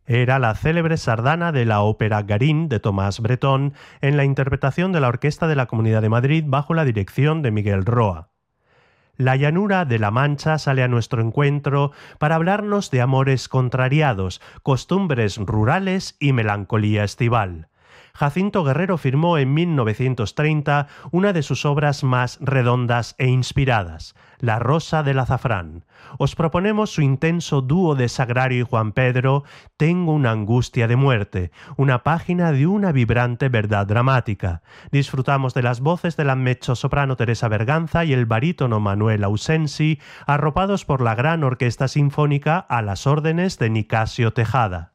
Era la célebre sardana de la ópera Garín de Tomás Bretón en la interpretación de la Orquesta de la Comunidad de Madrid bajo la dirección de Miguel Roa. La llanura de la Mancha sale a nuestro encuentro para hablarnos de amores contrariados, costumbres rurales y melancolía estival. Jacinto Guerrero firmó en 1930 una de sus obras más redondas e inspiradas, La rosa del azafrán. Os proponemos su intenso dúo de Sagrario y Juan Pedro, Tengo una angustia de muerte, una página de una vibrante verdad dramática. Disfrutamos de las voces de la mezzosoprano Teresa Berganza y el barítono Manuel Ausensi, arropados por la gran orquesta sinfónica a las órdenes de Nicasio Tejada.